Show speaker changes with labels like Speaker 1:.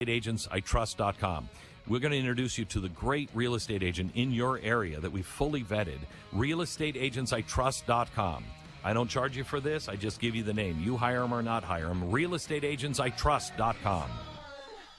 Speaker 1: realestateagentsitrust.com. We're going to introduce you to the great real estate agent in your area that we've fully vetted. realestateagentsitrust.com. I don't charge you for this. I just give you the name. You hire them or not hire them. realestateagentsitrust.com.